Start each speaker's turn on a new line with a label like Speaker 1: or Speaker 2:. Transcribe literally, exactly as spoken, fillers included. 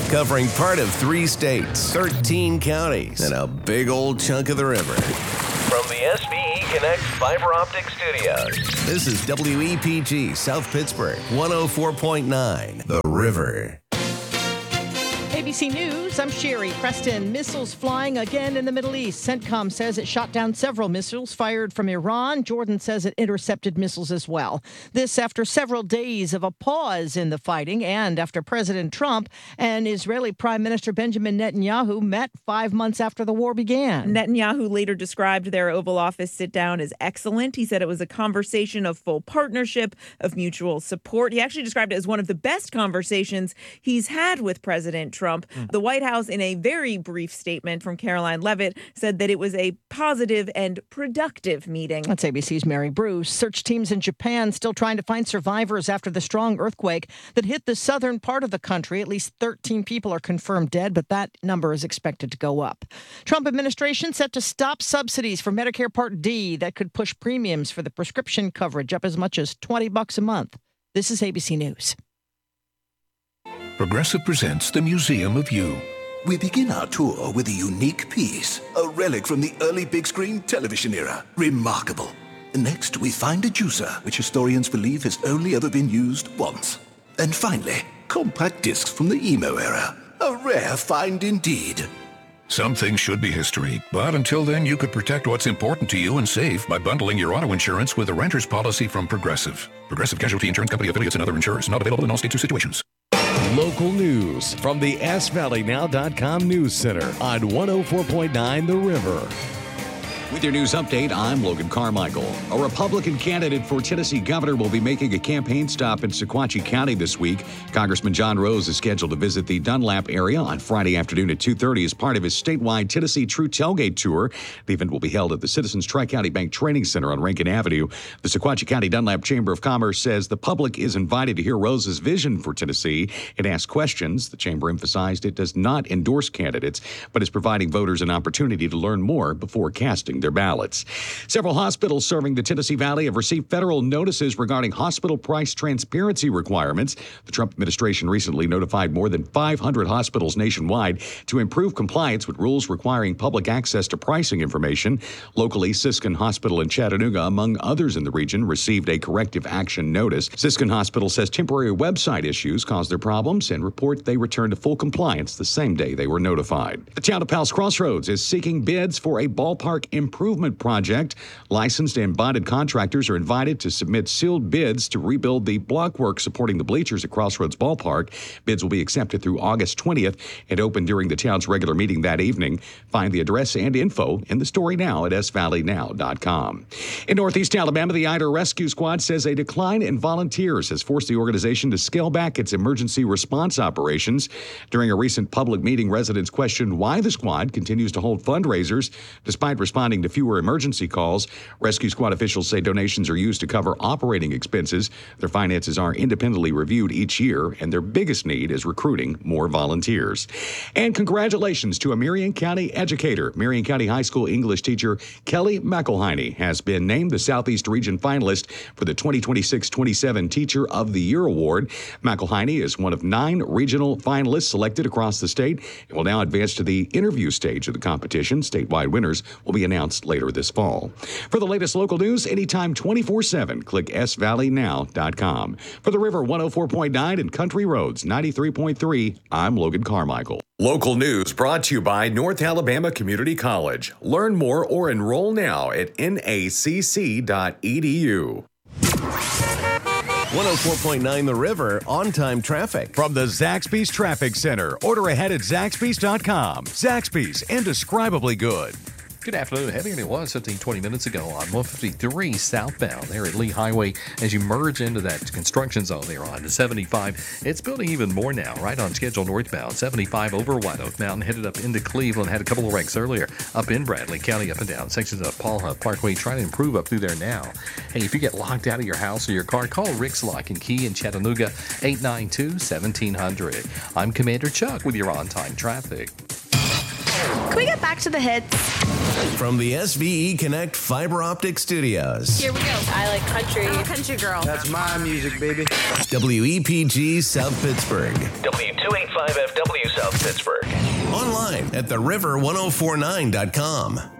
Speaker 1: covering part of three states, thirteen counties, and a big old chunk of the river. From the S V E Connect Fiber Optic Studios, this is W E P G South Pittsburgh, one oh four point nine, The River.
Speaker 2: A B C News, I'm Sherry Preston. Missiles flying again in the Middle East. CENTCOM says it shot down several missiles fired from Iran. Jordan says it intercepted missiles as well. This after several days of a pause in the fighting and after President Trump and Israeli Prime Minister Benjamin Netanyahu met five months after the war began.
Speaker 3: Netanyahu later described their Oval Office sit-down as excellent. He said it was a conversation of full partnership, of mutual support. He actually described it as one of the best conversations he's had with President Trump. Mm. The White House, in a very brief statement from Caroline Leavitt, said that it was a positive and productive meeting.
Speaker 2: That's A B C's Mary Bruce. Search teams in Japan still trying to find survivors after the strong earthquake that hit the southern part of the country. At least thirteen people are confirmed dead, but that number is expected to go up. Trump administration set to stop subsidies for Medicare Part D that could push premiums for the prescription coverage up as much as twenty bucks a month. This is A B C News.
Speaker 4: Progressive presents the Museum of You.
Speaker 5: We begin our tour with a unique piece, a relic from the early big screen television era. Remarkable. Next, we find a juicer, which historians believe has only ever been used once. And finally, compact discs from the emo era. A rare find indeed.
Speaker 4: Some things should be history, but until then, you could protect what's important to you and save by bundling your auto insurance with a renter's policy from Progressive. Progressive Casualty Insurance Company affiliates and other insurers. Not available in all states or situations.
Speaker 6: Local news from the S Valley Now dot com News Center on one oh four point nine The River.
Speaker 7: With your news update, I'm Logan Carmichael. A Republican candidate for Tennessee governor will be making a campaign stop in Sequatchie County this week. Congressman John Rose is scheduled to visit the Dunlap area on Friday afternoon at two thirty as part of his statewide Tennessee True Tailgate Tour. The event will be held at the Citizens Tri-County Bank Training Center on Rankin Avenue. The Sequatchie County Dunlap Chamber of Commerce says the public is invited to hear Rose's vision for Tennessee and ask questions. The chamber emphasized it does not endorse candidates, but is providing voters an opportunity to learn more before casting their ballots. Several hospitals serving the Tennessee Valley have received federal notices regarding hospital price transparency requirements. The Trump administration recently notified more than five hundred hospitals nationwide to improve compliance with rules requiring public access to pricing information. Locally, Siskin Hospital in Chattanooga, among others in the region, received a corrective action notice. Siskin Hospital says temporary website issues caused their problems and report they returned to full compliance the same day they were notified. The town of Powell's Crossroads is seeking bids for a ballpark improvement project. Licensed and bonded contractors are invited to submit sealed bids to rebuild the blockwork supporting the bleachers at Crossroads Ballpark. Bids will be accepted through August twentieth and open during the town's regular meeting that evening. Find the address and info in the story now at S Valley Now dot com. In Northeast Alabama, the Ida Rescue Squad says a decline in volunteers has forced the organization to scale back its emergency response operations. During a recent public meeting, residents questioned why the squad continues to hold fundraisers despite responding to fewer emergency calls. Rescue Squad officials say donations are used to cover operating expenses. Their finances are independently reviewed each year, and their biggest need is recruiting more volunteers. And congratulations to a Marion County educator. Marion County High School English teacher Kelly McElhiney has been named the Southeast Region finalist for the twenty twenty-six twenty-seven Teacher of the Year Award. McElhiney is one of nine regional finalists selected across the state and will now advance to the interview stage of the competition. Statewide winners will be announced later this fall. For the latest local news, anytime twenty-four seven, click S Valley Now dot com. For the River one oh four point nine and Country Roads ninety-three point three, I'm Logan Carmichael.
Speaker 8: Local news brought to you by North Alabama Community College. Learn more or enroll now at N A C C dot E D U.
Speaker 1: one oh four point nine The River on-time traffic.
Speaker 6: From the Zaxby's Traffic Center. Order ahead at Zaxby's dot com. Zaxby's, indescribably good.
Speaker 9: Good afternoon. Heavier than it was fifteen, twenty minutes ago on one fifty-three southbound there at Lee Highway. As you merge into that construction zone there on seventy-five, it's building even more now, right on schedule northbound. seventy-five over White Oak Mountain, headed up into Cleveland. Had a couple of wrecks earlier up in Bradley County, up and down sections of Paul Hunt Parkway. Trying to improve up through there now. Hey, if you get locked out of your house or your car, call Rick's Lock and Key in Chattanooga, eight nine two, seventeen hundred. I'm Commander Chuck with your on-time traffic.
Speaker 10: Can we get back to the hits?
Speaker 1: From the S V E Connect Fiber Optic Studios.
Speaker 10: Here we go. I like country. I'm a country girl.
Speaker 11: That's my music, baby.
Speaker 1: W E P G South Pittsburgh. W two eighty-five F W South Pittsburgh. Online at the river ten forty-nine dot com.